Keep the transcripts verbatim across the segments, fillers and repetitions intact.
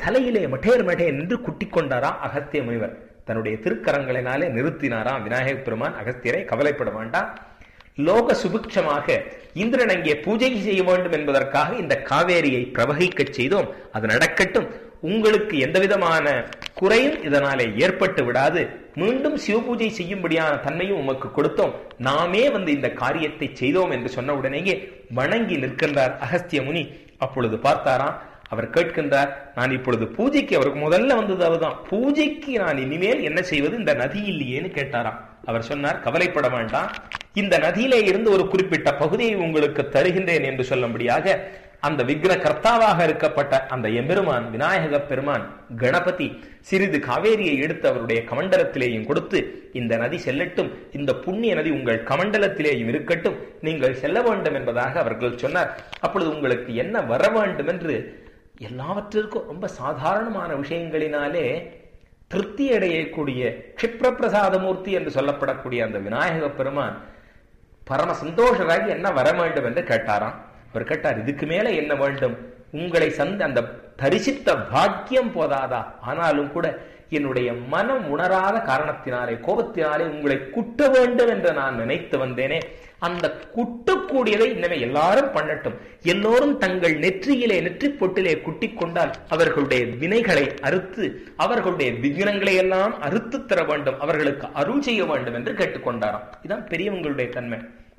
தலையிலே மட்டேர் மட்டேர் என்று குட்டிக் கொண்டாராம் அகஸ்திய முனிவர். தன்னுடைய திருக்கரங்களினாலே நிறுத்தினாராம் விநாயக பெருமான் அகஸ்தியரை. கவலைப்பட வேண்டாம், லோக சுபிக்ஷமாக இந்திரன் அங்கே பூஜை செய்ய வேண்டும் என்பதற்காக இந்த காவேரியை பிரவகிக்க செய்தோம். அது நடக்கட்டும். உங்களுக்கு எந்த விதமான குறையும் இதனாலே ஏற்பட்டு விடாது. மீண்டும் சிவபூஜை செய்யும்படியான தன்மையும் உமக்கு கொடுத்தோம். நாமே வந்து இந்த காரியத்தை செய்தோம் என்று சொன்ன உடனேயே வணங்கி நிற்கின்றார் அகஸ்திய முனி. அப்பொழுது பார்த்தாராம், அவர் கேட்கின்றார், நான் இப்பொழுது பூஜைக்கு, அவருக்கு முதல்ல வந்தது அவர்தான், பூஜைக்கு நான் இனிமேல் என்ன செய்வது, இந்த நதி இல்லையேன்னு கேட்டாராம். அவர் சொன்னார், கவலைப்பட வேண்டாம், இந்த நதியிலே இருந்து ஒரு குறிப்பிட்ட பகுதியை உங்களுக்கு தருகின்றேன் என்று சொல்லும்படியாக அந்த விக்ன கர்த்தாவாக இருக்கப்பட்ட அந்த எம்பெருமான் விநாயக பெருமான் கணபதி சிறிது காவேரியை எடுத்து அவருடைய கமண்டலத்திலேயும் கொடுத்து, இந்த நதி செல்லட்டும், இந்த புண்ணிய நதி உங்கள் கமண்டலத்திலேயும் இருக்கட்டும், நீங்கள் செல்ல வேண்டும் என்பதாக அவர்கள் சொன்னார். அப்பொழுது உங்களுக்கு என்ன வர வேண்டும் என்று எல்லாவற்றிற்கும் ரொம்ப சாதாரணமான விஷயங்களினாலே திருப்தி அடையக்கூடிய க்ஷிப்ர பிரசாதமூர்த்தி என்று சொல்லப்படக்கூடிய அந்த விநாயக பெருமான் பரம சந்தோஷராகி என்ன வர வேண்டும் என்று கேட்டாராம். அவர் கேட்டார், இதுக்கு மேல என்ன வேண்டும், உங்களை சந்த அந்த தரிசித்த பாக்கியம் போதாதா, ஆனாலும் கூட என்னுடைய மனம் உணராத காரணத்தினாலே கோபத்தினாலே உங்களை குட்ட வேண்டும் என்று நான் நினைத்து வந்தேனே, அந்த குட்டக்கூடியதை இன்னமே எல்லாரும் பண்ணட்டும், எல்லோரும் தங்கள் நெற்றியிலே நெற்றி பொட்டிலே குட்டிக் கொண்டால் அவர்களுடைய வினைகளை அறுத்து அவர்களுடைய விக்னங்களை எல்லாம் அறுத்து தர வேண்டும், அவர்களுக்கு அருள் செய்ய வேண்டும் என்று கேட்டுக்கொண்டாராம். இதான் பெரியவங்களுடைய தன்மை.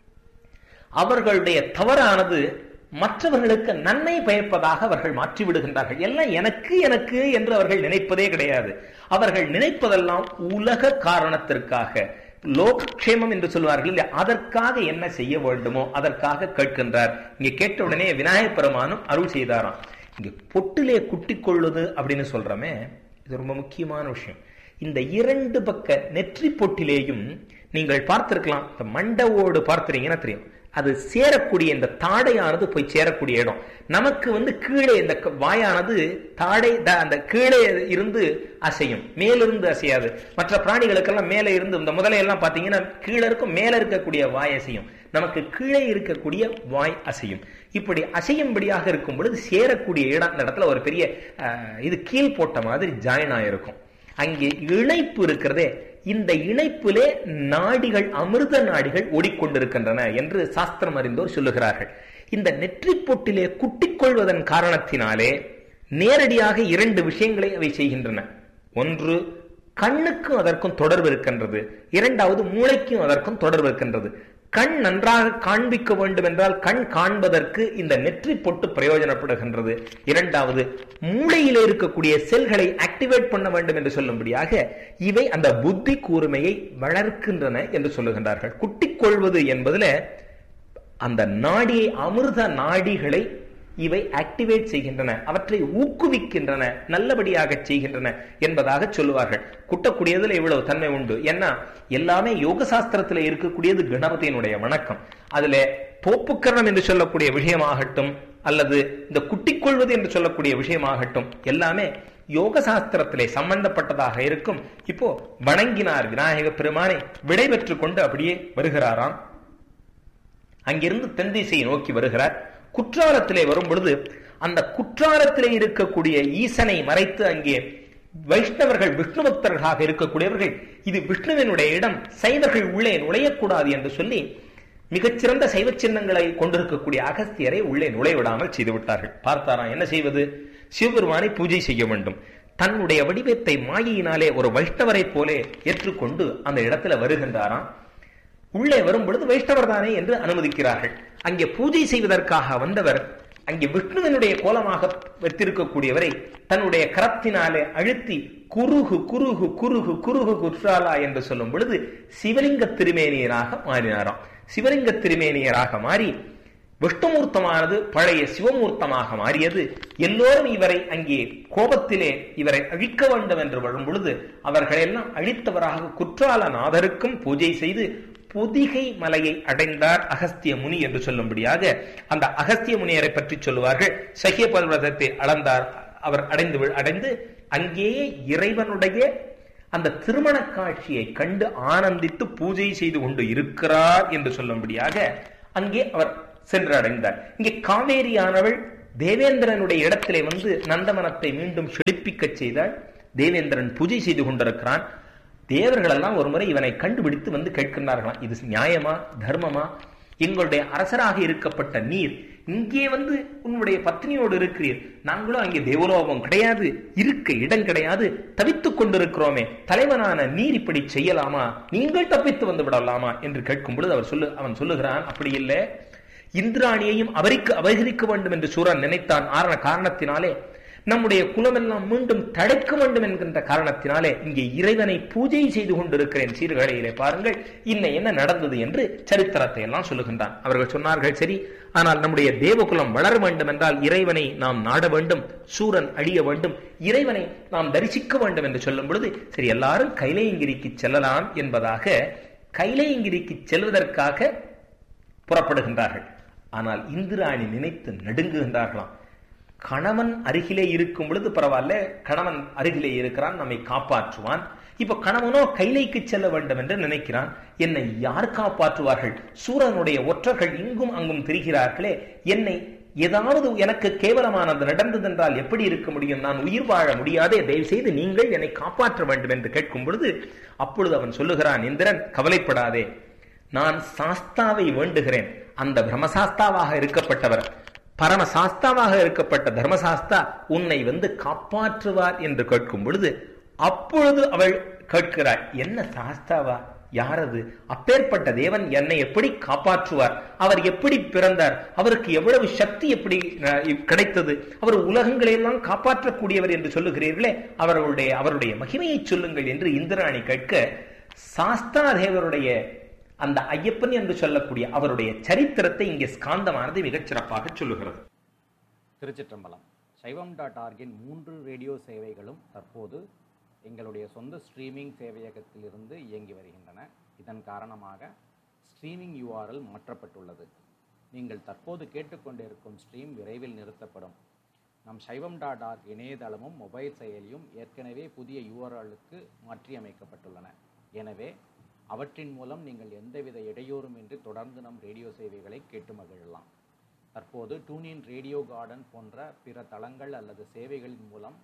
அவர்களுடைய தவறானது மற்றவர்களுக்கு நன்மை பயப்பதாக அவர்கள் மாற்றி விடுகின்றார்கள். எல்லாம் எனக்கு எனக்கு என்று அவர்கள் நினைப்பதே கிடையாது. அவர்கள் நினைப்பதெல்லாம் உலக காரணத்திற்காக, லோகக்ஷேமம் என்று சொல்வார்கள், அதற்காக என்ன செய்ய வேண்டுமோ அதற்காக கேட்கின்றார். இங்க கேட்ட உடனே விநாயகப் பெருமானும் அருள் செய்தாராம். இங்க பொட்டிலே குட்டிக் கொள்ளுது அப்படின்னு சொல்றமே, இது ரொம்ப முக்கியமான விஷயம். இந்த இரண்டு பக்க நெற்றி பொட்டிலேயும் நீங்கள் பார்த்திருக்கலாம், இந்த மண்டவோடு பார்த்திருக்கீங்கன்னா தெரியும், அது சேரக்கூடிய இந்த தாடையானது போய் சேரக்கூடிய இடம். நமக்கு வந்து கீழே இந்த வாயானது தாடை அந்த கீழே இருந்து அசையும், மேலிருந்து அசையாது. மற்ற பிராணிகளுக்கெல்லாம் மேலே இருந்து, இந்த முதலையெல்லாம் பார்த்தீங்கன்னா கீழே இருக்கும், மேலே இருக்கக்கூடிய வாய் அசையும், நமக்கு கீழே இருக்கக்கூடிய வாய் அசையும். இப்படி அசையும்படியாக இருக்கும் பொழுது சேரக்கூடிய இடம், அந்த இடத்துல ஒரு பெரிய இது கீழ் போட்ட மாதிரி ஜாயின் ஆயிருக்கும். அங்கே இணைப்பு இருக்கிறதே, இந்த இணைப்பிலே நாடிகள், அமிர்த நாடிகள் ஓடிக்கொண்டிருக்கின்றன என்று சாஸ்திரம் அறிந்தோர் சொல்லுகிறார்கள். இந்த நெற்றி பொட்டிலே குட்டிக் கொள்வதன் காரணத்தினாலே நேரடியாக இரண்டு விஷயங்களை அவை செய்கின்றன. ஒன்று, கண்ணுக்கும் அதற்கும் தொடர்பு இருக்கின்றது. இரண்டாவது, மூளைக்கும் அதற்கும் தொடர்பு இருக்கின்றது. கண் நன்றாக காண்பிக்க வேண்டும் என்றால் கண் காண்பதற்கு இந்த நெற்றி பொட்டு பிரயோஜனப்படுகின்றது. இரண்டாவது, மூளையில் இருக்கக்கூடிய செல்களை ஆக்டிவேட் பண்ண வேண்டும் என்று சொல்லும்படியாக இவை அந்த புத்தி கூர்மையை வளர்க்கின்றன என்று சொல்லுகின்றார்கள். குட்டிக் கொள்வது என்பதுல அந்த நாடியை, அமிர்த நாடிகளை இவை ஆக்டிவேட் செய்கின்றன, அவற்றை ஊக்குவிக்கின்றன, நல்லபடியாக செய்கின்றன என்பதாக சொல்லுவார்கள். குட்டக்கூடியதுல இவ்வளவு தன்மை உண்டு. ஏன்னா எல்லாமே யோக சாஸ்திரத்துல இருக்கக்கூடியது கணபதியினுடைய வணக்கம். அதுல தோப்புக்கரணம் என்று சொல்லக்கூடிய விஷயமாகட்டும் அல்லது இந்த குட்டிக் கொள்வது என்று சொல்லக்கூடிய விஷயமாகட்டும் எல்லாமே யோக சாஸ்திரத்திலே சம்பந்தப்பட்டதாக இருக்கும். இப்போ வணங்கினார் விநாயக பெருமானை, விடைபெற்று கொண்டு அப்படியே வருகிறாராம். அங்கிருந்து தென் திசையை நோக்கி வருகிறார். குற்றாலத்திலே வரும் பொழுது அந்த குற்றாலத்திலே இருக்கக்கூடிய ஈசனை மறைத்து அங்கே வைஷ்ணவர்கள், விஷ்ணு பக்தர்களாக இருக்கக்கூடியவர்கள், இது விஷ்ணுவினுடைய இடம், சைவர்கள் உள்ளே நுழையக்கூடாது என்று சொல்லி மிகச்சிறந்த சைவ சின்னங்களை கொண்டிருக்கக்கூடிய அகஸ்தியரை உள்ளே நுழைவிடாமல் செய்து விட்டார்கள். பார்த்தாராம், என்ன செய்வது, சிவபெருமானை பூஜை செய்ய வேண்டும். தன்னுடைய வடிவத்தை மாயினாலே ஒரு வைஷ்ணவரை போலே ஏற்றுக்கொண்டு அந்த இடத்துல வருகின்றாராம். உள்ளே வரும் பொழுது வைஷ்ணவர் தானே என்று அனுமதிக்கிறார்கள். அங்கே பூஜை செய்வதற்காக வந்தவர் அங்கே விஷ்ணுவினுடைய கோலமாக வைத்திருக்கக்கூடியவரை தன்னுடைய கரத்தினாலே அழுத்தி குருகு குருகு குருகு குருகு குற்றாலா என்று சொல்லும் பொழுது சிவலிங்க திருமேனியராக மாறினாராம். சிவலிங்க திருமேனியராக மாறி விஷ்ணுமூர்த்தமானது பழைய சிவமூர்த்தமாக மாறியது. எல்லோரும் இவரை அங்கே கோபத்திலே இவரை அழிக்க வேண்டும் என்று வரும் பொழுது அவர்களெல்லாம் அழித்தவராக குற்றாலநாதருக்கும் பூஜை செய்து பொதிகை மலையை அடைந்தார் அகஸ்திய முனி என்று சொல்லும்படியாக அந்த அகஸ்திய முனியரை பற்றி சொல்லுவார்கள். சஹ்ய பர்வதத்தை அளந்தார், அவர் அடைந்து அடைந்து அங்கேயே இறைவனுடைய அந்த திருமண காட்சியை கண்டு ஆனந்தித்து பூஜை செய்து கொண்டு இருக்கிறார் என்று சொல்லும்படியாக அங்கே அவர் சென்று அடைந்தார். இங்கே காவேரியானவள் தேவேந்திரனுடைய இடத்திலே வந்து நந்தவனத்தை மீண்டும் செழிப்பிக்க செய்தாள். தேவேந்திரன் பூஜை செய்து கொண்டிருக்கிறான். தேவர்கள் எல்லாம் ஒரு முறை இவனை கண்டுபிடித்து வந்து கேட்கின்றார்களாம், இது நியாயமா, தர்மமா? எங்களுடைய அரசராக இருக்கப்பட்ட நீர் இங்கே வந்து உன்னுடைய பத்னியோடு இருக்கிறீர், நாங்களும் அங்கே தேவலோகம் கிடையாது, இருக்க இடம் கிடையாது, தவித்துக் கொண்டிருக்கிறோமே, தலைவனான நீர் இப்படி செய்யலாமா? நீங்கள் தப்பித்து வந்து விடலாமா என்று கேட்கும் பொழுது அவர் சொல்லு அவன் சொல்லுகிறான், அப்படி இல்லை, இந்திராணியையும் அவருக்கு அபகரிக்க வேண்டும் என்று சூரன் நினைத்தான். ஆரண காரணத்தினாலே நம்முடைய குலமெல்லாம் மீண்டும் தடைக்க வேண்டும் என்கின்ற காரணத்தினாலே இங்கே இறைவனை பூஜை செய்து கொண்டிருக்கிறேன். சீர்காழியிலே பாருங்கள் இன்ன என்ன நடந்தது என்று சரித்திரத்தை எல்லாம் சொல்லுகின்றான். அவர்கள் சொன்னார்கள், சரி, ஆனால் நம்முடைய தேவகுலம் வளர வேண்டும் என்றால் இறைவனை நாம் நாட வேண்டும், சூரன் அழிய வேண்டும், இறைவனை நாம் தரிசிக்க வேண்டும் என்று சொல்லும் பொழுது சரி எல்லாரும் கைலையங்கிரிக்கு செல்லலாம் என்பதாக கைலையங்கிரிக்கு செல்வதற்காக புறப்படுகின்றார்கள். ஆனால் இந்திராணி நினைத்து நடுங்குகின்றார்களாம். கணவன் அருகிலே இருக்கும் பொழுது பரவாயில்ல, கணவன் அருகிலே இருக்கிறான், நம்மை காப்பாற்றுவான். இப்ப கணவனோ கைலைக்கு செல்ல வேண்டும் என்று நினைக்கிறான், என்னை யார் காப்பாற்றுவார்கள்? சூரனுடைய ஒற்றர்கள் இங்கும் அங்கும் திரிகிறார்களே, என்னை ஏதாவது எனக்கு கேவலமானது நடந்ததென்றால் எப்படி இருக்க முடியும்? நான் உயிர் வாழ முடியாதே, தயவு செய்து நீங்கள் என்னை காப்பாற்ற வேண்டும் என்று கேட்கும் பொழுது அப்பொழுது அவன் சொல்லுகிறான், இந்திரன் கவலைப்படாதே, நான் சாஸ்தாவை வேண்டுகிறேன். அந்த பிரம்மசாஸ்தாவாக இருக்கப்பட்டவர், பரமசாஸ்தாவாக இருக்கப்பட்ட தர்மசாஸ்தா உன்னை வந்து காப்பாற்றுவார் என்று கேட்கும் பொழுது அப்பொழுது அவள் கேட்கிறாள், என்ன சாஸ்தாவா? யாரது? அப்பேற்பட்ட தேவன் என்னை எப்படி காப்பாற்றுவார்? அவர் எப்படி பிறந்தார்? அவருக்கு எவ்வளவு சக்தி எப்படி கிடைத்தது? அவர் உலகங்களையெல்லாம் காப்பாற்றக்கூடியவர் என்று சொல்லுகிறீர்களே, அவருடைய அவருடைய மகிமையை சொல்லுங்கள் என்று இந்திராணி கேட்க, சாஸ்தா தேவருடைய அந்த ஐயப்பன் என்று சொல்லக்கூடிய அவருடைய சரித்திரத்தை இங்கே ஸ்காந்தமானது மிகச் சிறப்பாக சொல்லுகிறது. திருச்சிற்றம்பலம். சைவம் டாட் ஆர்கின் மூன்று ரேடியோ சேவைகளும் தற்போது எங்களுடைய சொந்த ஸ்ட்ரீமிங் சேவையகத்திலிருந்து இயங்கி வருகின்றன. இதன் காரணமாக ஸ்ட்ரீமிங் யூஆர்எல் மாற்றப்பட்டுள்ளது. நீங்கள் தற்போது கேட்டுக்கொண்டிருக்கும் ஸ்ட்ரீம் விரைவில் நிறுத்தப்படும். நம் சைவம் டாட் ஆர்க் இணையதளமும் மொபைல் செயலியும் ஏற்கனவே புதிய யூஆர்எலுக்கு மாற்றியமைக்கப்பட்டுள்ளன. எனவே அவற்றின் மூலம் நீங்கள் எந்தவித இடையூறுமின்றி தொடர்ந்து நம் ரேடியோ சேவைகளை கேட்டு மகிழலாம். தற்போது டூனின் ரேடியோ கார்டன் போன்ற பிற தளங்கள் அல்லது சேவைகளின் மூலம்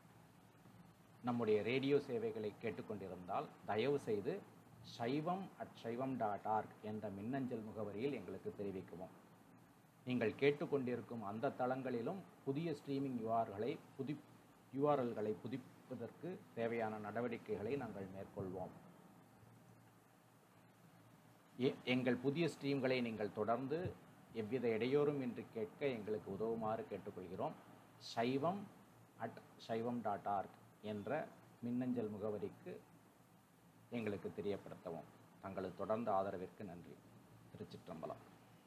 நம்முடைய ரேடியோ சேவைகளை கேட்டுக்கொண்டிருந்தால் தயவு செய்து சைவம் அட் சைவம் டாட் ஆர்க் என்ற மின்னஞ்சல் முகவரியில் எங்களுக்கு தெரிவிக்கவும். நீங்கள் கேட்டுக்கொண்டிருக்கும் அந்த தளங்களிலும் புதிய ஸ்ட்ரீமிங் யூஆர்களை புதி யூஆர்எல்களை புதுப்பிப்பதற்கு தேவையான நடவடிக்கைகளை நாங்கள் மேற்கொள்வோம். எங்கள் புதிய ஸ்ட்ரீம்களை நீங்கள் தொடர்ந்து எவ்வித இடையூறும் இன்றி கேட்க எங்களுக்கு உதவுமாறு கேட்டுக்கொள்கிறோம். சைவம் அட் சைவம் டாட் ஆர்க் என்ற மின்னஞ்சல் முகவரிக்கு எங்களுக்கு தெரியப்படுத்தவும். தங்களது தொடர்ந்த ஆதரவிற்கு நன்றி. திருச்சிற்றம்பலம்.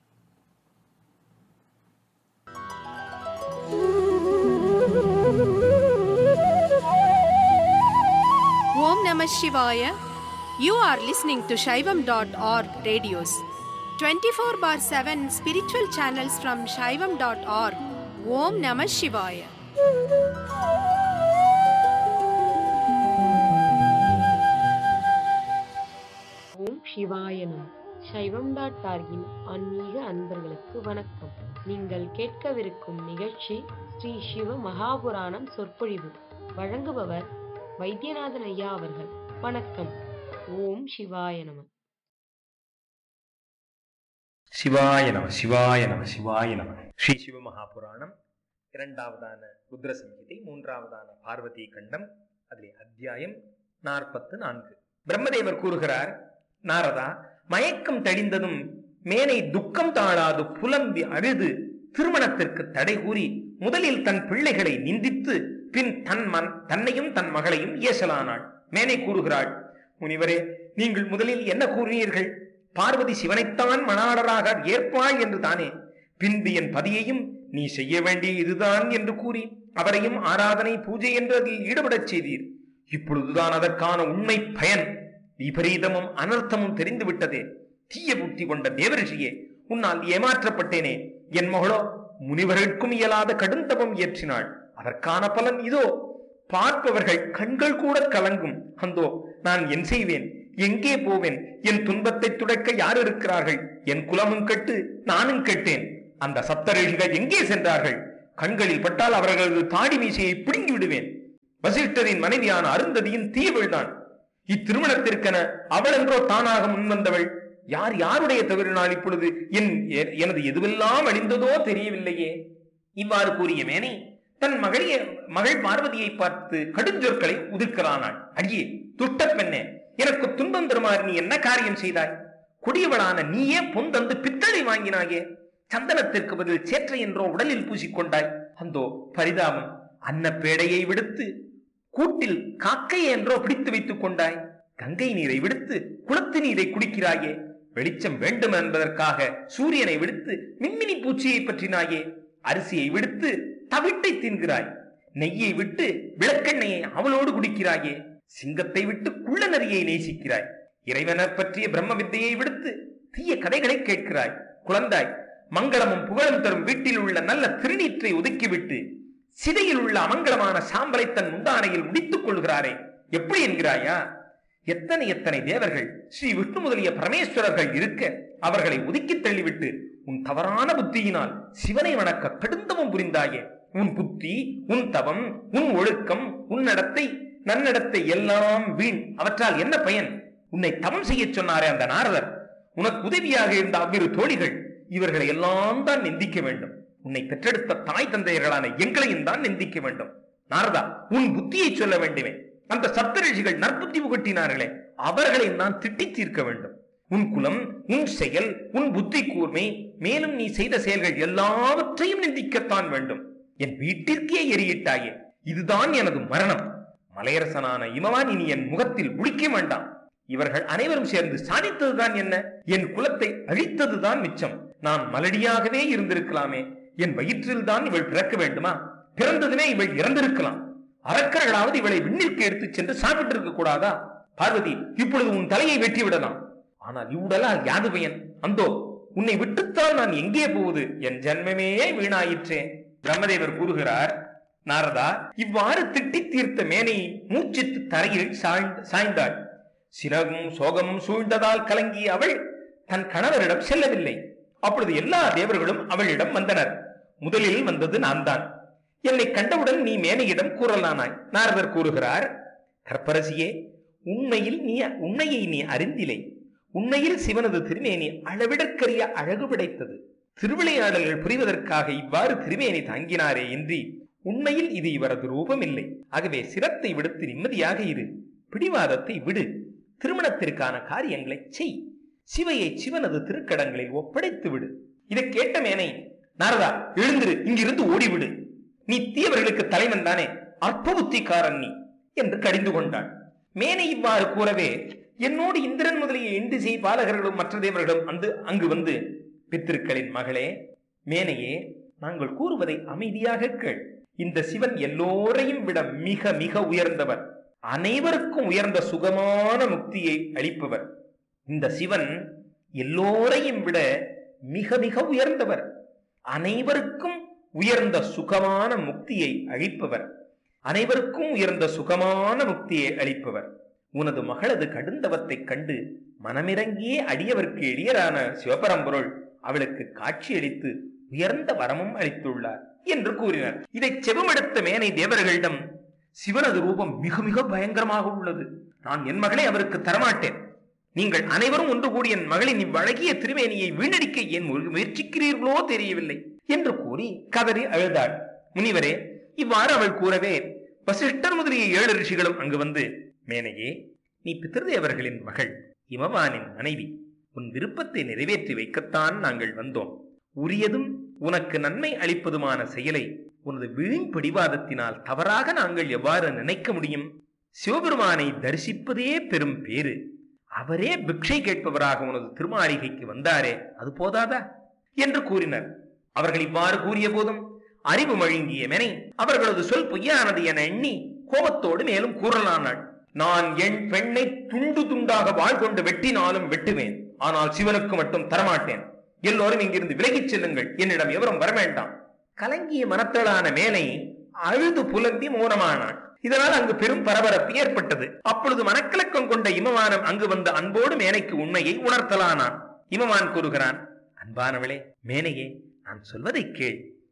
ஓம் நம சிவாய. You are listening to Shaivam dot org radios. twenty-four bar seven spiritual channels from Shaivam dot org. Om Namah Shivaya. ஓம் சிவாயனம். சைவம் டாட் ஆர்கின் ஆன்மீக அன்பர்களுக்கு வணக்கம். நீங்கள் கேட்கவிருக்கும் நிகழ்ச்சி ஸ்ரீ சிவ மகாபுராணம் சொற்பொழிவு. வழங்குபவர் வைத்தியநாதன் ஐயா அவர்கள். வணக்கம். ஓம் சிவாய நம. சிவாய நம சிவாய நம சிவாய நம. ஸ்ரீ சிவ மகாபுராணம் இரண்டாவதான ருத்ர சம்ஹிதை, மூன்றாவதான பார்வதி கண்டம், அதிலே அத்தியாயம் நாற்பத்து நான்கு. பிரம்மதேவர் கூறுகிறார், நாரதா, மயக்கம் தெளிந்ததும் மேனை துக்கம் தாழாது புலம்பி அழுது திருமணத்திற்கு தடை கூறி முதலில் தன் பிள்ளைகளை நிந்தித்து பின் தன் மன் தன்னையும் தன் மகளையும் ஏசலானாள். மேனை கூறுகிறாள், முனிவரே, நீங்கள் முதலில் என்ன கூறினீர்கள்? பார்வதி சிவனைத்தான் மணாளராக ஏற்பாள் என்று தானே. பின்பு என் பதியையும் நீ செய்ய வேண்டிய இதுதான் என்று கூறி அவரையும் ஆராதனை பூஜை என்று அதில் ஈடுபடச் செய்தீர். இப்பொழுதுதான் அதற்கான உண்மை பயன் விபரீதமும் அனர்த்தமும் தெரிந்துவிட்டதே. தீய புத்தி கொண்ட தேவரிஷியே, உன்னால் ஏமாற்றப்பட்டேனே. என் மகளோ முனிவர்களுக்கும் இயலாத கடுந்தபம் இயற்றினாள். அதற்கான பலன் இதோ. பார்ப்பவர்கள் கண்கள் கூட கலங்கும். அந்தோ நான் என் செய்வேன்? எங்கே போவேன்? என் துன்பத்தை துடைக்க யார் இருக்கிறார்கள்? என் குலமும் கெட்டு நானும் கெட்டேன். அந்த சப்தரிஷிகள் எங்கே சென்றார்கள்? கண்களில் பட்டால் அவர்களது தாடி மீசையை பிடுங்கி விடுவேன். வசிஷ்டரின் மனைவியான அருந்ததியின் தீயவள்தான். இத்திருமணத்திற்கென அவள் என்றோ தானாக முன்வந்தவள். யார் யாருடைய தவறினால் இப்பொழுது என் எனது எதுவெல்லாம் அழிந்ததோ தெரியவில்லையே. இவ்வாறு கூறிய மேனை தன் மகளிய மகள் பார்வதியை பார்த்து கடுஞ்சொற்களை உதிர்க்கிறானாள். அடியே துஷ்ட பெண்ணே, எனக்கு துன்பம் தருமாறு நீ என்ன காரியம் செய்தாய்? கொடியவளான நீயே பொந்தந்து பித்தளை வாங்கினாயே. சந்தனத்திற்கு பதில் சேற்றை என்றோ உடலில் பூசிக்கொண்டாய். அந்தோ பரிதாபம், அன்ன பேடையை விடுத்து கூட்டில் காக்கை என்றோ பிடித்து வைத்துக் கொண்டாய். கங்கை நீரை விடுத்து குளத்து நீரை குடிக்கிறாயே. வெளிச்சம் வேண்டும் என்பதற்காக சூரியனை விடுத்து மின்மினி பூச்சியை பற்றினாயே. அரிசியை விடுத்து தவிட்டை தின்கிறாய். நெய்யை விட்டு விளக்கெண்ணையை அவளோடு குடிக்கிறாயே. சிங்கத்தை விட்டு குள்ள நரியை நேசிக்கிறாய். இறைவனர் பற்றிய பிரம்ம வித்தையை விடுத்து தீய கதைகளை கேட்கிறாய். குழந்தாய், மங்களமும் புகழும் தரும் வீட்டில் உள்ள நல்ல திருநீற்றை ஒதுக்கிவிட்டு சிதையில் உள்ள அமங்கலமான சாம்பலை தன் முந்தானையில் முடித்துக் கொள்கிறாரே, எப்படி என்கிறாயா? எத்தனை எத்தனை தேவர்கள், ஸ்ரீ விஷ்ணு முதலிய பரமேஸ்வரர்கள் இருக்க அவர்களை ஒதுக்கி தள்ளிவிட்டு உன் தவறான புத்தியினால் சிவனை வணக்க கடுந்தவம் புரிந்தாயே. உன் புத்தி, உன் தவம், உன் ஒழுக்கம், உன் நடத்தை, நன்னடத்தை எல்லாம் வீண். அவற்றால் என்ன பயன்? உன்னை தவம் செய்ய சொன்னாரே அந்த நாரதர், உனக்கு உதவியாக இருந்த அவ்விரு தோழிகள், இவர்களை எல்லாம் தான் நிந்திக்க வேண்டும். உன்னை பெற்றெடுத்த தாய் தந்தையர்களான எங்களையும் தான் நிந்திக்க வேண்டும். நாரதா, உன் புத்தியை சொல்ல வேண்டுமே. அந்த சப்தரிஷிகள் நற்புத்தி புகட்டினார்களே, அவர்களை நான் திட்டி தீர்க்க வேண்டும். உன் குலம், உன் செயல், உன் புத்தி கூர்மை, மேலும் நீ செய்த செயல்கள் எல்லாவற்றையும் நிந்திக்கத்தான் வேண்டும். என் வீட்டிற்கே எரியிட்டாயே, இதுதான் எனது மரணம். மலையரசனான இமவான் இனி என் முகத்தில் உளிக்க வேண்டாம். இவர்கள் அனைவரும் சேர்ந்து சாதித்ததுதான் என்ன? என் குலத்தை அழித்ததுதான் மிச்சம். நான் மலடியாகவே இருந்திருக்கலாமே. என் வயிற்றில் தான் இவள் பிறக்க வேண்டுமா? பிறந்ததுமே இவள் இறந்திருக்கலாம். அரக்கர்களாவது இவளை விண்ணிற்கு எடுத்துச் சென்று சாப்பிட்டிருக்க கூடாதா? பார்வதி, இப்பொழுது உன் தலையை வெட்டி விடலாம். ஆனால் இவ்வுடலால் யாது பயன்? அந்தோ உன்னை விட்டுத்தான் நான் எங்கே போவது? என் ஜன்மமே வீணாயிற்றே. பிரம்மதேவர் கூறுகிறார், நாரதா, இவ்வாறு திட்டி தீர்த்த மேனை மூச்சித்து தரையில் சாய்ந்தாள். சினகும் சோகமும் சூழ்ந்ததால் கலங்கிய அவள் தன் கணவரிடம் செல்லவில்லை. அப்பொழுது எல்லா தேவர்களும் அவளிடம் வந்தனர். முதலில் வந்தது நான் தான். என்னை கண்டவுடன் நீ மேனையிடம் கூறலானாய். நாரதர் கூறுகிறார், கற்பரசியே, உண்மையில் நீ உண்மையை நீ அறிந்திலை. உண்மையில் சிவனது திருமேனி அளவிடற்கரிய அழகு படைத்தது. திருவிளையாடல்கள் புரிவதற்காக இவ்வாறு திருமேனி தாங்கினாரே இன்றி உண்மையில் இது இவரது ரூபம் இல்லை. ஆகவே சிரத்தை விடுத்து நிம்மதியாக இரு. பிடிவாதத்தை விடு. திருமணத்திற்கான காரியங்களை செய். சிவையை சிவனது திருக்கடங்களில் ஒப்படைத்து விடு. இதை கேட்ட மேனை, நாரதா, எழுந்திரு, இங்கிருந்து ஓடிவிடு. நீ தீயவர்களுக்கு தலைவன் தானே, அற்ப புத்திக்காரன் நீ என்று கடிந்து கொண்டாள். மேனை இவ்வாறு கூறவே என்னோடு இந்திரன் முதலிய இந்திசை பாலகர்களும் மற்ற தேவர்களும் வந்து அங்கு வந்து, பித்திருக்களின் மகளே, மேனையே, நாங்கள் கூறுவதை அமைதியாக கேள். இந்த சிவன் எல்லோரையும் விட மிக மிக உயர்ந்தவர். அனைவருக்கும் உயர்ந்த சுகமான முக்தியை அளிப்பவர். இந்த சிவன் எல்லோரையும் விட மிக மிக உயர்ந்தவர். அனைவருக்கும் உயர்ந்த சுகமான முக்தியை அளிப்பவர். அனைவருக்கும் உயர்ந்த சுகமான முக்தியை அளிப்பவர். உனது மகளது கடுந்தவத்தை கண்டு மனமிறங்கியே அடியவர்க்கு எளியரான சிவபரம்பொருள் அவளுக்கு காட்சியளித்து உயர்ந்த வரமும் அளித்துள்ளார் என்று கூறினர். இதை செவமெடுத்த மேனை தேவர்களிடம், சிவனது ரூபம் மிக மிக பயங்கரமாக உள்ளது. நான் என் மகளை அவருக்கு தரமாட்டேன். நீங்கள் அனைவரும் ஒன்று கூடி என் மகளின் இவ்வழகிய திருமேனியை வீணடிக்க ஏன் முயற்சிக்கிறீர்களோ தெரியவில்லை என்று கூறி கதறி அழுதாள். முனிவரே, இவ்வாறு அவள் கூறவே வசிஷ்டர் முதலிய ஏழு ரிஷிகளும் அங்கு வந்து, மேனையே, நீ பித்ருதேவர்களின் மகள், இமவானின் மனைவி. உன் விருப்பத்தை நிறைவேற்றி வைக்கத்தான் நாங்கள் வந்தோம். உரியதும் உனக்கு நன்மை அளிப்பதுமான செயலை உனது வீண் பிடிவாதத்தினால் தவறாக நாங்கள் எவ்வாறு நினைக்க முடியும்? சிவபெருமானை தரிசிப்பதே பெரும் பேரு. அவரே பிக்ஷை கேட்பவராக உனது திருமாளிகைக்கு வந்தாரே, அது போதாதா என்று கூறினர். அவர்கள் இவ்வாறு கூறிய போதும் அறிவு மழுங்கிய மேனை அவர்களது சொல் பொய்யானது என எண்ணி கோபத்தோடு மேலும் கூறலானாள். நான் என் பெண்ணை துண்டு துண்டாக வாழ் கொண்டு வெட்டினாலும் வெட்டுவேன். ஆனால் சிவனுக்கு மட்டும் தரமாட்டேன். எல்லோரும் இங்கிருந்து விலகிச் செல்லுங்கள். என்னிடம் எவரும் வரவேண்டாம். கலங்கிய மனத்தளான மேனை அழுது புலம்பி மௌனமானான். இதனால் அங்கு பெரும் பரபரப்பு ஏற்பட்டது. அப்பொழுது மனக்கலக்கம் கொண்ட இமவானம் அங்கு வந்து அன்போடு மேனைக்கு உண்மையை உணர்த்தலானான். இமவான் கூறுகிறான், அன்பானவளே, மேனையே, நான் சொல்வதை கேள்.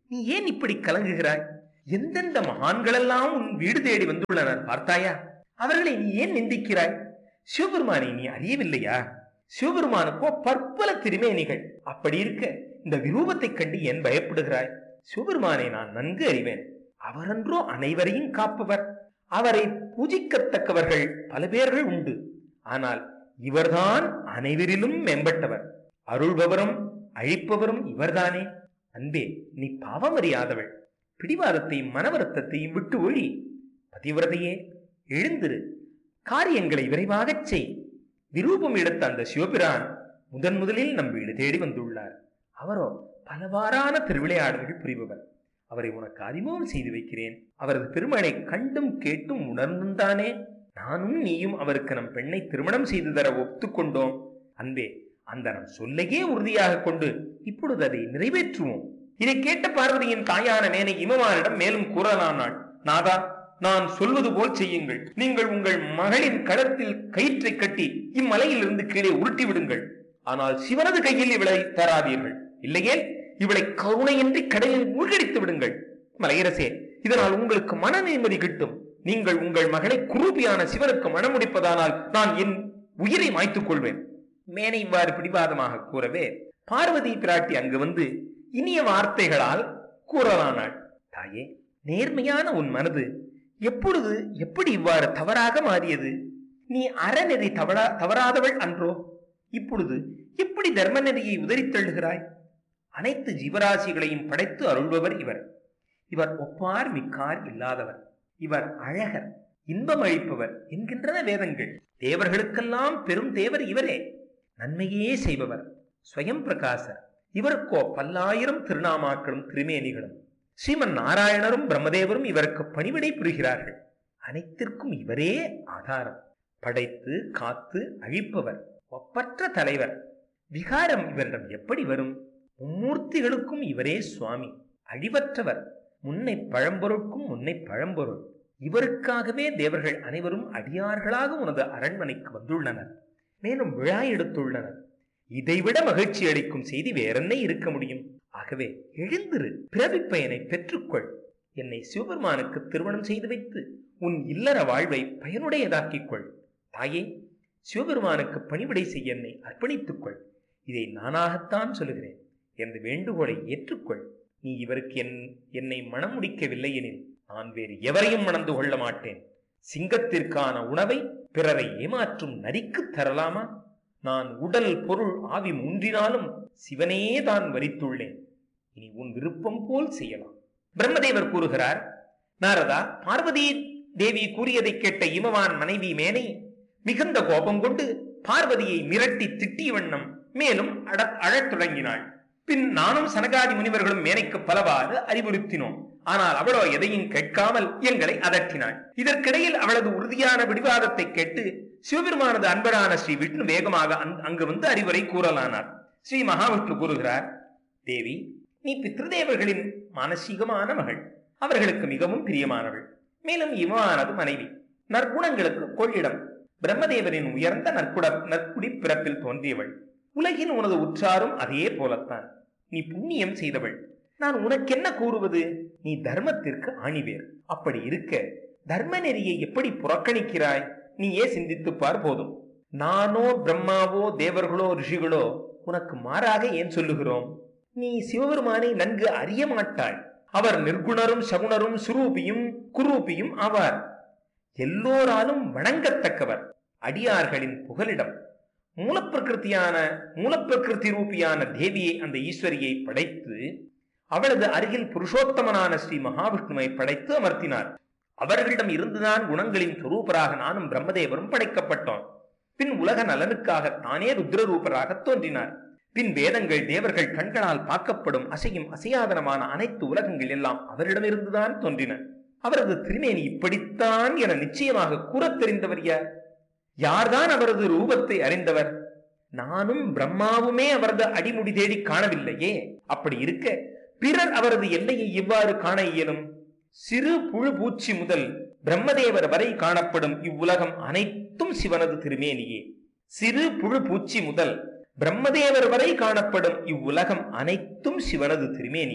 நீ ஏன் இப்படி கலங்குகிறாய்? எந்தெந்த மகான்களெல்லாம் உன் வீடு தேடி வந்துள்ளனர் பார்த்தாயா? அவர்களை நீ ஏன் நிந்திக்கிறாய்? சிவபெருமானை நீ அறியவில்லையா? சிவபெருமானுக்கோ பற்பல திருமேனிகள். அப்படி இருக்க இந்த விரூபத்தை கண்டு ஏன் பயப்படுகிறாய்? சிவபெருமானை நான் நன்கு அறிவேன். அவரன்றோ அனைவரையும் காப்பவர். அவரை பூஜிக்கத்தக்கவர்கள் பல பேர்கள் உண்டு. ஆனால் இவர்தான் அனைவரிலும் மேம்பட்டவர். அருள்பவரும் அழிப்பவரும் இவர்தானே. அன்பே, நீ பாவம் அறியாதவள். பிடிவாதத்தையும் மனவருத்தத்தையும் விட்டு ஒழி. பதிவிரதையே, எழுந்திரு. காரியங்களை விரைவாகச் செய். விரூபம் எடுத்த அந்த சிவபிரான் முதன் முதலில் நம் வீடு தேடி வந்துள்ளார். அவரோ பலவாறான திருவிளையாடல்கள் புரிபவர். அவரை உனக்கு அறிமுகம் செய்து வைக்கிறேன். அவரது பெருமனை கண்டும் கேட்டும் உணர்ந்தும் தானே நானும் நீயும் அவருக்கு நம் பெண்ணை திருமணம் செய்து தர ஒத்துக்கொண்டோம். அன்பே, அந்த நம் சொல்லையே உறுதியாக கொண்டு இப்பொழுது அதை நிறைவேற்றுவோம். இதை கேட்ட பார்வதியின் தாயான மேனை இமவானிடம் மேலும் கூறலானாள். நாதா, நான் சொல்வது போல் செய்யுங்கள். நீங்கள் உங்கள் மகளின் களத்தில் கயிற்றை கட்டி இம்மலையில் இருந்து கீழே உருட்டி விடுங்கள். ஆனால் சிவனது கையில் இவளை தராதீர்கள். இல்லையே இவளை கருணையின்றி கடலில் மூழ்கடித்து விடுங்கள். மலையரசே, இதனால் உங்களுக்கு மன நிம்மதி கிட்டும். நீங்கள் உங்கள் மகளை குரூபியான சிவனுக்கு மனம் முடிப்பதானால் நான் என் உயிரை மாய்த்துக் கொள்வேன். மேனை இவ்வாறு பிடிவாதமாக கூறவே பார்வதி பிராட்டி அங்கு வந்து இனிய வார்த்தைகளால் கூறலானாள். தாயே, நேர்மையான உன் மனது எப்பொழுது எப்படி இவ்வாறு தவறாக மாறியது? நீ அறநெறி தவறா தவறாதவள் அன்றோ? இப்பொழுது எப்படி தர்ம நெறியை உதறித்தள்ளுகிறாய்? அனைத்து ஜீவராசிகளையும் படைத்து அருள்பவர் இவர். இவர் ஒப்பார் மிக்கார் இல்லாதவர். இவர் அழகர், இன்பம் அளிப்பவர் என்கின்றன வேதங்கள். தேவர்களுக்கெல்லாம் பெரும் தேவர் இவரே. நன்மையே செய்பவர், ஸ்வயம் பிரகாசர். இவருக்கோ பல்லாயிரம் திருநாமாக்களும் திருமேனிகளும். ஸ்ரீமன் நாராயணரும் பிரம்மதேவரும் இவருக்கு பணிவிடை புரிகிறார்கள். அனைத்திற்கும் இவரே ஆதாரம். படைத்து காத்து அழிப்பவர், ஒப்பற்ற தலைவர். விகாரம் இவரிடம் எப்படி வரும்? மும்மூர்த்திகளுக்கும் இவரே சுவாமி. அழிவற்றவர், முன்னை பழம்பொருட்கும் முன்னை பழம்பொருள். இவருக்காகவே தேவர்கள் அனைவரும் அடியார்களாக உனது அரண்மனைக்கு வந்துள்ளனர். மேலும் விழா எடுத்துள்ளனர். இதைவிட மகிழ்ச்சி அளிக்கும் செய்தி வேறென்ன இருக்க முடியும்? ஆகவே எழுந்திரு, பிறவி பயனை பெற்றுக்கொள். என்னை சிவபெருமானுக்கு திருமணம் செய்து வைத்து உன் இல்லற வாழ்வை பயனுடையதாக்கிக் கொள். தாயே, சிவபெருமானுக்கு பணிவிடை செய்ய என்னை அர்ப்பணித்துக் கொள். இதை நானாகத்தான் சொல்லுகிறேன். எனது வேண்டுகோளை ஏற்றுக்கொள். நீ இவருக்கு என் என்னை மனம் முடிக்கவில்லை எனில் நான் வேறு எவரையும் மணந்து கொள்ள மாட்டேன். சிங்கத்திற்கான உணவை பிறரை ஏமாற்றும் நரிக்கு தரலாமா? நான் உடல் பொருள் ஆவி மூன்றினாலும் சிவனே தான் வரித்துள்ளேன். இனி உன் விருப்பம் போல் செய்யலாம். பிரம்மதேவர் கூறுகிறார். நாரதா, பார்வதி தேவி கூறியதை கேட்ட இமவான் மனைவி மேனை மிகுந்த கோபம் கொண்டு பார்வதியை மிரட்டி திட்டிய வண்ணம் மேலும் அட அழத் தொடங்கினாள். பின் நானும் சனகாதி முனிவர்களும் மேனைக்கு பலவாறு அறிவுறுத்தினோம். ஆனால் அவளோ எதையும் கேட்காமல் எங்களை அதட்டினாள். இதற்கிடையில் அவளது உறுதியான பிடிவாதத்தை கேட்டு சிவபெருமானது அன்பரான ஸ்ரீ விஷ்ணு வேகமாக அங்கு வந்து அறிவுரை கூறலானார். ஸ்ரீ மகாவிஷ்ணு கூறுகிறார். தேவி, நீ பித்ருதேவர்களின் மானசீகமான மகள். அவர்களுக்கு மிகவும் பிரியமானவள். மேலும் இவனானது மனைவி. நற்குணங்களுக்கு கொள்ளிடம். பிரம்மதேவரின் உயர்ந்த நற்குட நற்குடி பிறப்பில் தோன்றியவள். உலகின் உனது உற்றாரும் அதே போலத்தான். நீ புண்ணியம் செய்தவள். நான் உனக்கு என்ன கூறுவது? நீ தர்மத்திற்கு ஆணிவேர். அப்படி இருக்க தர்ம நெறியை எப்படி புறக்கணிக்கிறாய்? நீயே சிந்தித்துப்பார் போதும். நானோ பிரம்மாவோ தேவர்களோ ரிஷிகளோ உனக்கு மாறாக ஏன் சொல்லுகிறோம்? நீ சிவபெருமானை நன்கு அறிய மாட்டாய். அவர் நிர்குணரும் சகுணரும் சுரூபியும் குரூபியும் ஆவார். எல்லோராலும் வணங்கத்தக்கவர். அடியார்களின் புகலிடம். மூலப்பிரகிருத்தியான மூலப்பிரகிருதி ரூபியான தேவியை, அந்த ஈஸ்வரியை படைத்து அவளது அருகில் புருஷோத்தமனான ஸ்ரீ மகாவிஷ்ணுவை படைத்து அமர்த்தினார். அவர்களிடம் இருந்துதான் குணங்களின் சொரூபராக நானும் பிரம்மதேவரும் படைக்கப்பட்டோம். பின் உலக நலனுக்காக தானே ருத்ரரூபராக தோன்றினார். பின் வேதங்கள் தேவர்கள் கண்களால் பார்க்கப்படும் அசையும் அசையாதனமான அனைத்து உலகங்கள் எல்லாம் அவரிடமிருந்துதான் தோன்றின. அவரது திருமேனி இப்படித்தான் என நிச்சயமாக கூற தெரிந்தவர் யார்? யார்தான் அவரது ரூபத்தை அறிந்தவர்? நானும் பிரம்மாவுமே அவரது அடிமுடி தேடி காணவில்லையே. அப்படி இருக்க பிறர் அவரது எல்லையை எவ்வாறு காண இயலும்? சிறு புழு பூச்சி முதல் பிரம்மதேவர் வரை காணப்படும் இவ்வுலகம் அனைத்தும் சிவனது திருமேனியே. சிறு புழு பூச்சி முதல் பிரம்மதேவர் வரை காணப்படும் இவ்வுலகம் அனைத்தும் சிவனது திருமேனியே.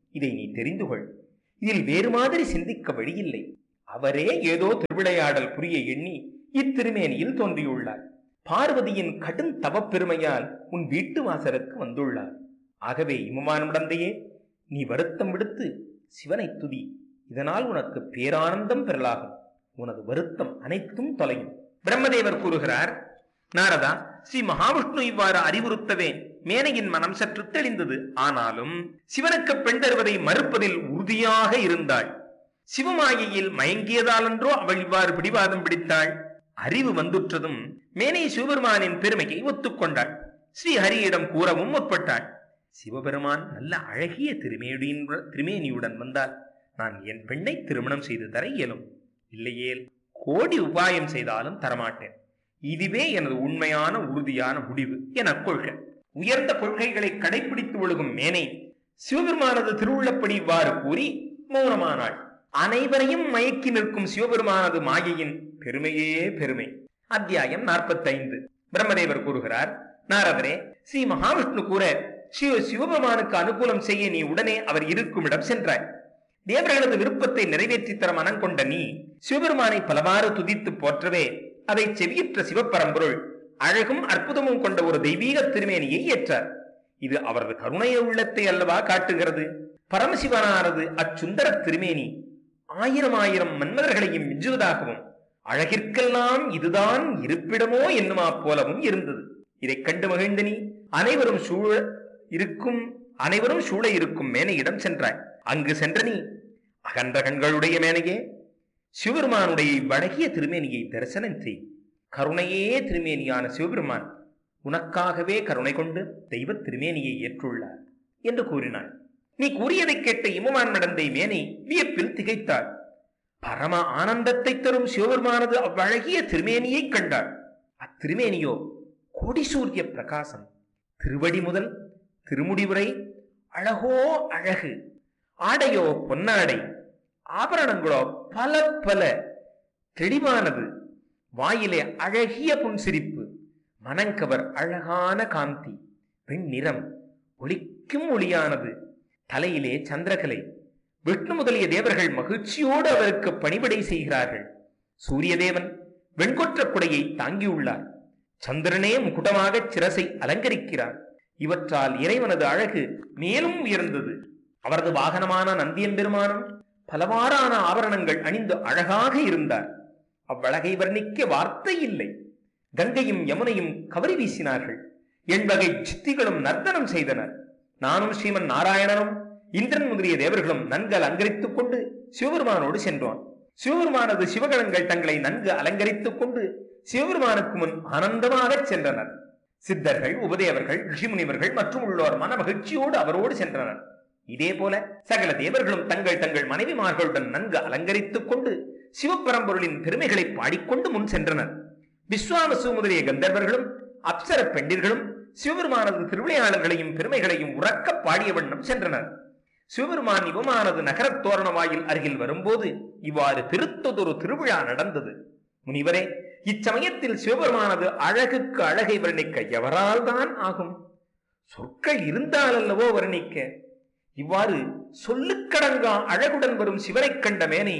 இதை நீ தெரிந்து கொள். இதில் வேறு மாதிரி சிந்திக்க வழியில்லை. அவரே ஏதோ திருவிளையாடல் புரிய எண்ணி இத்திருமேனியில் தோன்றியுள்ளார். பார்வதியின் கடும் தவப்பெருமையால் உன் வீட்டு வாசலுக்கு வந்துள்ளார். ஆகவே இமமானுடந்தையே, நீ வருத்தம் விடுத்து சிவனை துதி. இதனால் உனக்கு பேரானந்தம் பெறலாகும். உனது வருத்தம் அனைத்தும் தொலையும். பிரம்மதேவர் கூறுகிறார், நாரதா, ஸ்ரீ மகாவிஷ்ணு இவ்வாறு அறிவுறுத்தவே மேனையின் மனம் சற்று தெளிந்தது. ஆனாலும் சிவனுக்கு பெண் தருவதை மறுப்பதில் உறுதியாக இருந்தாள். சிவமாயையில் மயங்கியதாலன்றோ அவள் இவ்வாறு பிடிவாதம் பிடித்தாள். அறிவு வந்துற்றதும் மேனை சிவபெருமானின் பெருமையை ஒத்துக்கொண்டாள். ஸ்ரீ ஹரியிடம் கூறவும் முற்பட்டாள். சிவபெருமான் நல்ல அழகிய திருமேனியின் திருமேனியுடன் வந்தால் நான் என் பெண்ணை திருமணம் செய்து தர இயலும். இல்லையேல் கோடி உபாயம் செய்தாலும் தரமாட்டேன். இதுவே எனது உண்மையான உறுதியான முடிவு என கொள்க. உயர்ந்த கொள்கைகளை கடைபிடித்து ஒழுகும் மேனை சிவபெருமானது திருவுள்ளப்படி இவ்வாறு கூறி மௌனமானாள். அனைவரையும் மயக்கி நிற்கும் சிவபெருமானது மாயையின் பெருமையே பெருமை. அத்தியாயம் நாற்பத்தி ஐந்து. பிரம்மதேவர் கூறுகிறார், நாரதரே, ஸ்ரீ மகாவிஷ்ணு கூற சிவ சிவபெருமானுக்கு அனுகூலம் செய்ய நீ உடனே அவர் இருக்கும் இடம் சென்றாய். தேவர்களது விருப்பத்தை நிறைவேற்றி தர மனம் கொண்ட நீ சிவபெருமானை பலவாறு துதித்து போற்றவே அதை செவியுற்ற சிவப்பரம்பொருள் அழகும் அற்புதமும் கொண்ட ஒரு தெய்வீக திருமேனியை ஏற்றார். இது அவரது கருணைய உள்ளத்தை அல்லவா காட்டுகிறது. பரமசிவனானது அச்சுந்தர திருமேனி ஆயிரம் ஆயிரம் மன்மதர்களையும் மிஞ்சுவதாகவும் அழகிற்கெல்லாம் இதுதான் இருப்பிடமோ என்னுமா போலவும் இருந்தது. இதை கண்டு மகிழ்ந்த நீ அனைவரும் சூழ இருக்கும் அனைவரும் சூழ இருக்கும் மேனையிடம் சென்றாய். அங்கு சென்ற நீ அகன்ற கண்களுடைய மேனையே, சிவபெருமானுடைய வழகிய திருமேனியை தரிசனம் செய். கருணையே திருமேனியான சிவபெருமான் உனக்காகவே கருணை கொண்டு தெய்வ திருமேனியை ஏற்றுள்ளார் என்று கூறினாள். நீ கூறியதை கேட்ட இமமான் நடந்தை மேனை வியப்பில் திகைத்தாள். பரம ஆனந்தத்தை தரும் சிவபெருமானது அவ்வழகிய திருமேனியை கண்டாள். அத்திருமேனியோ கோடி சூரிய பிரகாசம். திருவடி முதல் திருமுடி வரை அழகோ அழகு. ஆடையோ பொன்னாடை, ஆபரணங்களோ பல பல தெளிவானது. வாயிலே அழகிய புன்சிரிப்பு, மனங்கவர் அழகான காந்தி, வெண்ணிறம், ஒளிக்கும் ஒளியானது. தலையிலே சந்திரகலை. விஷ்ணு முதலிய தேவர்கள் மகிழ்ச்சியோடு அவருக்கு பணிபடை செய்கிறார்கள். சூரிய தேவன் வெண்கொற்ற குடையை தாங்கியுள்ளார். சந்திரனே முகுடமாக சிரசை அலங்கரிக்கிறார். இவற்றால் இறைவனது அழகு மேலும் உயர்ந்தது. அவரது வாகனமான நந்தியம்பெருமானும் பலவாறான ஆபரணங்கள் அணிந்து அழகாக இருந்தார். அவ்வழகை வர்ணிக்க வார்த்தை இல்லை. கங்கையும் யமுனையும் கவரி வீசினார்கள். எண்வகை சித்திகளும் நர்த்தனம் செய்தனர். நானும் ஸ்ரீமன் நாராயணனும் இந்திரன் முதலிய தேவர்களும் நன்கு அலங்கரித்துக் கொண்டு சிவபெருமானோடு சென்றோம். சிவபெருமானது சிவகணங்கள் தங்களை நன்கு அலங்கரித்துக் கொண்டு சிவபெருமானுக்கு முன் ஆனந்தமாக சென்றனர். சித்தர்கள், உபதேவர்கள், ரிஷிமுனிவர்கள் மற்றும் உள்ளோர் மன மகிழ்ச்சியோடு அவரோடு சென்றனர். இதே போல சகல தேவர்களும் தங்கள் தங்கள் மனைவிமார்களுடன் நன்கு அலங்கரித்துக் கொண்டு சிவபரம்பொருளின் பெருமைகளை பாடிக்கொண்டு முன் சென்றனர். விஸ்வாமசு முதலிய கந்தர்வர்களும் அப்சர பெண்டிர்களும் சிவபெருமானது திருவிளையாளர்களையும் பெருமைகளையும் உறக்க பாடிய வண்ணம் சென்றனர். சிவபெருமான் இவமானது நகரத் தோரண வாயில் அருகில் வரும்போது இவ்வாறு பெருத்ததொரு திருவிழா நடந்தது. முனிவரே, இச்சமயத்தில் சிவபெருமானது அழகுக்கு அழகை வர்ணிக்க எவரால் தான் ஆகும்? சொற்கள் இருந்தால் அல்லவோ வர்ணிக்க. இவ்வாறு சொல்லுக்கடங்கா அழகுடன் வரும் சிவனை கண்ட மேனை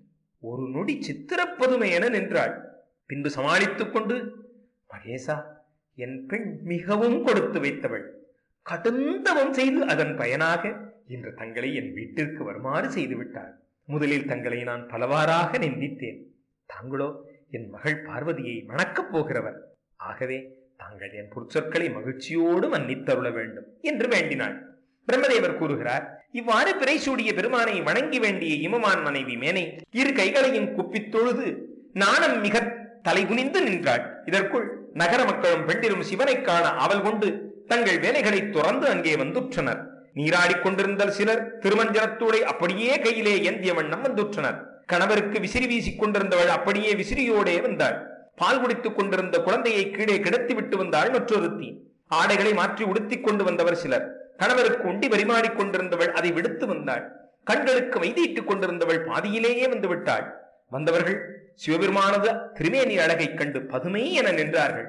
ஒரு நொடி சித்திரப்பதுமை என நின்றாள். பின்பு சமாளித்துக் கொண்டு, மகேசா, என் பெண் மிகவும் கொடுத்து வைத்தவள். கடுந்தவம் செய்து அதன் பயனாக இன்று தங்களை என் வீட்டிற்கு வருமாறு செய்து விட்டாள். முதலில் தங்களை நான் பலவாறாக நிந்தித்தேன். தாங்களோ என் மகள் பார்வதியை மணக்கப் போகிறவர். ஆகவே தாங்கள் என் பொற்சொற்களை மகிழ்ச்சியோடு மன்னித்தருள வேண்டும் என்று வேண்டினாள். பிரம்மதேவர் கூறுகிறார், இவ்வாறு பிறை சூடிய பெருமானை வணங்கி வேண்டிய இமமான் மனைவி மேனை இரு கைகளையும் குப்பித் தொழுது நாணம் மிக தலைகுனிந்து நின்றாள். இதற்குள் நகர மக்களும் பெண்டிரும் சிவனை காண ஆவல் கொண்டு தங்கள் வேலைகளை துறந்து அங்கே வந்துற்றனர். நீராடிக் கொண்டிருந்த சிலர் திருமஞ்சனத்தூளை அப்படியே கையிலே ஏந்திய வண்ணம் வந்துற்றனர். கணவருக்கு விசிறி வீசிக் கொண்டிருந்தவள் அப்படியே விசிறியோடே வந்தாள். பால் குடித்துக் கொண்டிருந்த குழந்தையை கீழே கிடத்தி விட்டு வந்தாள் மற்றொருத்தி. ஆடைகளை மாற்றி உடுத்திக் கொண்டு வந்தவர் சிலர். கணவருக்கு உண்டி பரிமாறிக் கொண்டிருந்தவள் அதை விடுத்து வந்தாள். கண்களுக்கு வைத்திட்டுக் கொண்டிருந்தவள் பாதியிலேயே வந்து விட்டாள். வந்தவர்கள் சிவபெருமானது திருமேனி அழகை கண்டு பதுமை என நின்றார்கள்.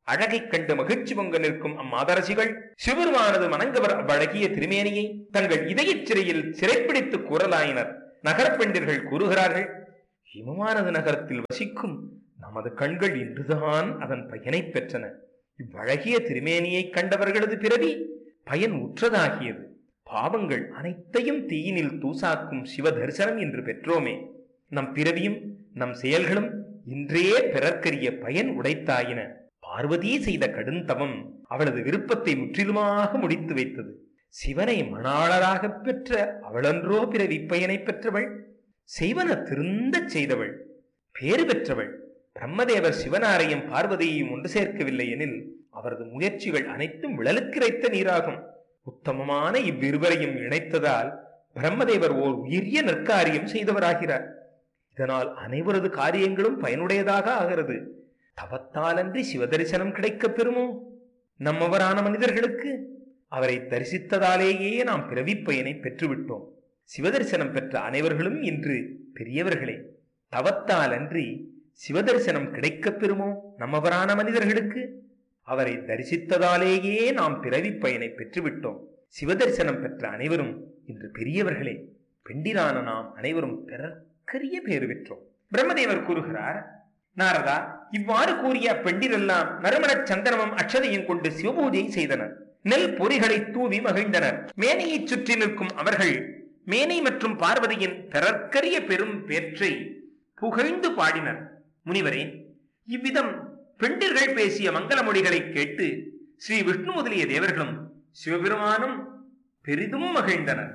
அழகைக் கண்டு மகிழ்ச்சி பொங்க நிற்கும் அம்மாதரசிகள் சிவபெருமானது மணங்கவர் அவ்வழகிய திருமேனியை தங்கள் இதயச் சிறையில் சிறைப்பிடித்து கூறலாயினர். நகரப்பெண்டிர்கள் கூறுகிறார்கள், ஹிமமானது நகரத்தில் வசிக்கும் நமது கண்கள் இன்றுதான் அதன் பயனை பெற்றன. இவ்வழகிய திருமேனியை கண்டவர்களது பிறவி பயன் உற்றதாகியது. பாவங்கள் அனைத்தையும் தீயினில் தூசாக்கும் சிவ தரிசனம் என்று பெற்றோமே. நம் பிறவியும் நம் செயல்களும் இன்றே பிறர்க்கரிய பயன் உடைத்தாயின. பார்வதி செய்த கடுந்தவம் அவளது விருப்பத்தை முற்றிலுமாக முடித்து வைத்தது. சிவனை மணாளராக பெற்ற அவளன்றோ பிறவி பயனை பெற்றவள், செய்வன திருந்தச் செய்தவள், பேறு பெற்றவள். பிரம்மதேவர் சிவனாரையும் பார்வதியையும் ஒன்று சேர்க்கவில்லை எனில் அவரது முயற்சிகள் அனைத்தும் விழலுக்கிரைத்த நீராகும். உத்தமமான இவ்விருவரையும் இணைத்ததால் பிரம்மதேவர் ஓர் உயரிய நற்காரியம் செய்தவராகிறார். இதனால் அனைவரது காரியங்களும் பயனுடையதாக ஆகிறது. தவத்தாலன்றி சிவதரிசனம் கிடைக்கப் பெறுமோ? நம்மவரான மனிதர்களுக்கு அவரை தரிசித்ததாலேயே நாம் பிறவி பயனை பெற்றுவிட்டோம். சிவதரிசனம் பெற்ற அனைவர்களும் இன்று பெரியவர்களே. தவத்தாலன்றி சிவதரிசனம் கிடைக்கப் பெறுமோ? நம்மவரான மனிதர்களுக்கு அவரை தரிசித்ததாலேயே நாம் பிறவி பயனை பெற்றுவிட்டோம். சிவதரிசனம் பெற்ற அனைவரும் இன்று பெரியவர்களே. பெண்டிரான நாம் அனைவரும் பிறர்க்கரிய பேறு பெற்றோம். பிரம்மதேவர் கூறுகிறார், நாரதா, இவ்வாறு கூறிய பெண்டிரெல்லாம் நறுமணச் சந்தனமும் அக்ஷதையும் கொண்டு சிவபூஜை செய்தனர். நெல் பொறிகளை தூவி மகிழ்ந்தனர். மேனையை சுற்றி நிற்கும் அவர்கள் மேனை மற்றும் பார்வதியின் பிறர்க்கரிய பெரும் பேற்றை புகழ்ந்து பாடினர். முனிவரே, இவ்விதம் பெண்டிர்கள் பேசிய மங்கள மொழிகளை கேட்டு ஸ்ரீ விஷ்ணு முதலிய தேவர்களும் சிவபெருமானும் பெரிதும் மகிழ்ந்தனர்.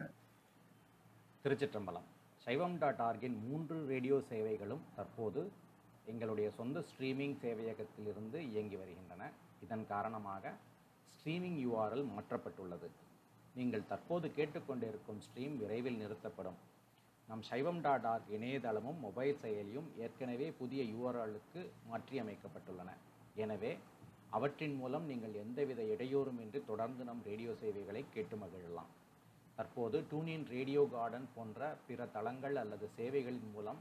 திருச்சிற்றம்பலம். சைவம் டாட் ஆர்கின் மூன்று ரேடியோ சேவைகளும் தற்போது எங்களுடைய சொந்த ஸ்ட்ரீமிங் சேவையகத்திலிருந்து இயங்கி வருகின்றன. இதன் காரணமாக ஸ்ட்ரீமிங் யூஆர்எல் மாற்றப்பட்டுள்ளது. நீங்கள் தற்போது கேட்டுக்கொண்டிருக்கும் ஸ்ட்ரீம் விரைவில் நிறுத்தப்படும். நம் சைவம் டாட் ஆர்க் இணையதளமும் மொபைல் செயலியும் ஏற்கனவே புதிய யூஆர்எல்லுக்கு மாற்றியமைக்கப்பட்டுள்ளன. எனவே அவற்றின் மூலம் நீங்கள் எந்தவித இடையூறுமின்றி தொடர்ந்து நம் ரேடியோ சேவைகளை கேட்டு மகிழலாம். தற்போது டூனின், ரேடியோ கார்டன் போன்ற பிற தளங்கள் அல்லது சேவைகளின் மூலம்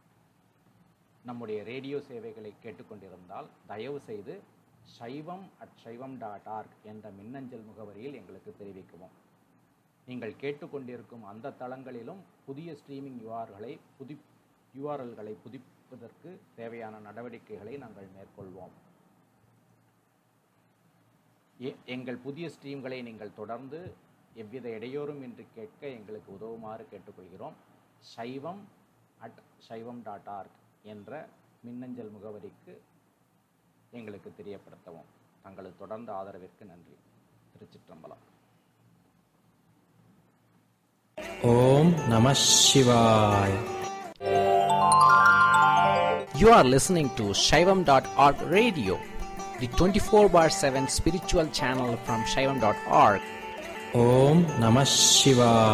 நம்முடைய ரேடியோ சேவைகளை கேட்டுக்கொண்டிருந்தால் தயவு செய்து சைவம் அட் சைவம் டாட் ஆர்க் என்ற மின்னஞ்சல் முகவரியில் எங்களுக்கு தெரிவிக்கவும். நீங்கள் கேட்டுக்கொண்டிருக்கும் அந்த தளங்களிலும் புதிய ஸ்ட்ரீமிங் யூஆர்களை புதி யூஆர்எல்களை புதுப்பிப்பதற்கு தேவையான நடவடிக்கைகளை நாங்கள் மேற்கொள்வோம். எங்கள் புதிய ஸ்ட்ரீம்களை நீங்கள் தொடர்ந்து எவ்வித இடையூறும் இன்றி கேட்க எங்களுக்கு உதவுமாறு கேட்டுக்கொள்கிறோம். சைவம் அட் சைவம் டாட் ஆர்க் என்ற மின்னஞ்சல் முகவரிக்கு எங்களுக்கு தெரியப்படுத்தவும். தங்களது தொடர்ந்த ஆதரவிற்கு நன்றி. திருச்சிற்றம்பலம். ஓம் நம சிவாய். You are listening to Shaivam dot org radio, the twenty-four bar seven spiritual channel from Shaivam dot org. Om Namah Shivaya.